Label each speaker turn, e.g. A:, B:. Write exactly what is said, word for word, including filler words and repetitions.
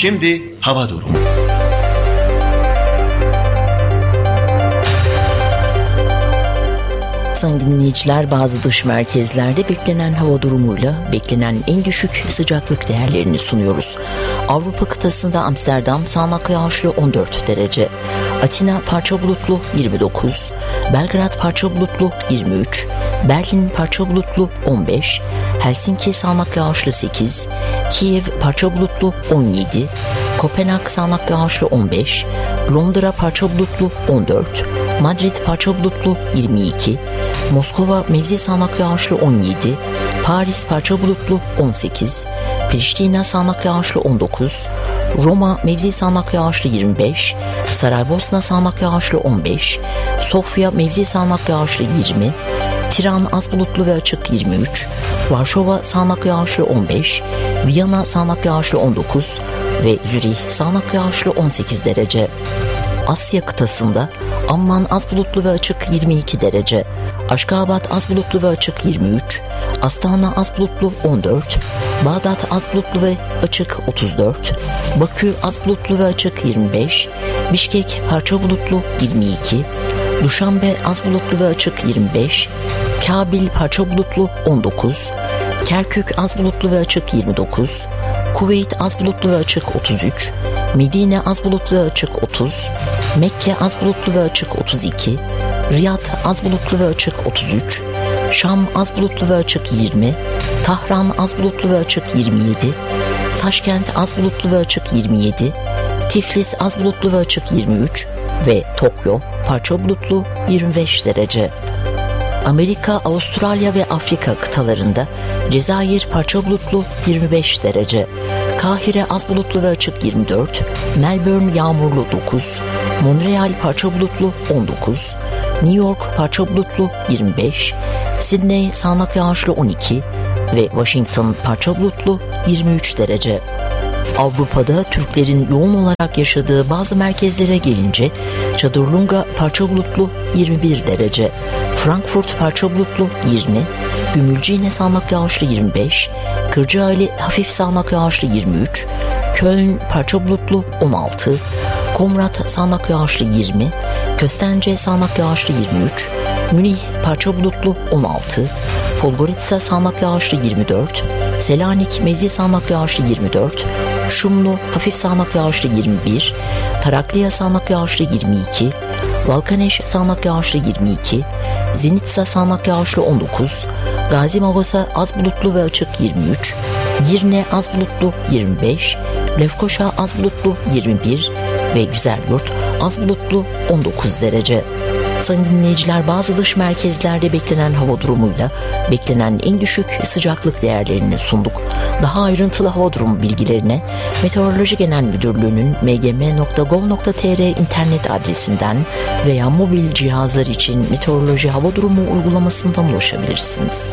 A: Şimdi hava durumu.
B: Sayın dinleyiciler, bazı dış merkezlerde beklenen hava durumuyla beklenen en düşük sıcaklık değerlerini sunuyoruz. Avrupa kıtasında Amsterdam sağanak yağışlı on dört derece, Atina parça bulutlu yirmi dokuz, Belgrad parça bulutlu yirmi üç, Berlin parça bulutlu on beş, Helsinki sağanak yağışlı sekiz, Kiev parça bulutlu on yedi, Kopenhag sağanak yağışlı on beş, Londra parça bulutlu on dört, Madrid parça bulutlu yirmi iki, Moskova mevzi sağanak yağışlı on yedi, Paris parça bulutlu on sekiz, Priştina sağanak yağışlı on dokuz, Roma mevzi sağanak yağışlı yirmi beş, Saraybosna sağanak yağışlı on beş, Sofya mevzi sağanak yağışlı yirmi, Tiran az bulutlu ve açık yirmi üç, Varşova sağanak yağışlı on beş, Viyana sağanak yağışlı on dokuz ve Zürih sağanak yağışlı on sekiz derece. Asya kıtasında Amman az bulutlu ve açık yirmi iki derece, Aşkabat az bulutlu ve açık yirmi üç, Astana az bulutlu on dört, Bağdat az bulutlu ve açık otuz dört, Bakü az bulutlu ve açık yirmi beş, Bişkek parça bulutlu yirmi iki, Duşanbe az bulutlu ve açık yirmi beş, Kabil parça bulutlu on dokuz, Kerkük az bulutlu ve açık yirmi dokuz, Kuveyt az bulutlu ve açık otuz üç, Medine az bulutlu ve açık otuz, Mekke az bulutlu ve açık otuz iki, Riyad az bulutlu ve açık otuz üç, Şam az bulutlu ve açık yirmi, Tahran az bulutlu ve açık yirmi yedi, Taşkent az bulutlu ve açık yirmi yedi, Tiflis az bulutlu ve açık yirmi üç ve Tokyo parça bulutlu yirmi beş derece. Amerika, Avustralya ve Afrika kıtalarında Cezayir parça bulutlu yirmi beş derece, Kahire az bulutlu ve açık yirmi dört, Melbourne yağmurlu dokuz, Montreal parça bulutlu on dokuz, New York parça bulutlu yirmi beş, Sydney sağanak yağışlı on iki ve Washington parça bulutlu yirmi üç derece. Avrupa'da Türklerin yoğun olarak yaşadığı bazı merkezlere gelince Çadırlunga parça bulutlu yirmi bir derece, Frankfurt parça bulutlu yirmi, Gümülcine sağanak yağışlı yirmi beş, Kırcaali hafif sağanak yağışlı yirmi üç, Köln parça bulutlu on altı, Komrat sağanak yağışlı yirmi, Köstence sağanak yağışlı yirmi üç, Münih parça bulutlu on altı, Podgorica sağanak yağışlı yirmi dört, Selanik mevzi sağanak yağışlı yirmi dört, Şumlu hafif sağanak yağışlı yirmi bir, Tarakliya sağanak yağışlı yirmi iki, Valkaneş sağanak yağışlı yirmi iki, Zenitsa sağanak yağışlı on dokuz, Gazi Mavasa az bulutlu ve açık yirmi üç, Girne az bulutlu yirmi beş, Lefkoşa az bulutlu yirmi bir ve Güzelyurt az bulutlu on dokuz derece. Sayın dinleyiciler, bazı dış merkezlerde beklenen hava durumuyla beklenen en düşük sıcaklık değerlerini sunduk. Daha ayrıntılı hava durumu bilgilerine Meteoroloji Genel Müdürlüğü'nün m g m nokta gov nokta t r internet adresinden veya mobil cihazlar için meteoroloji hava durumu uygulamasından ulaşabilirsiniz.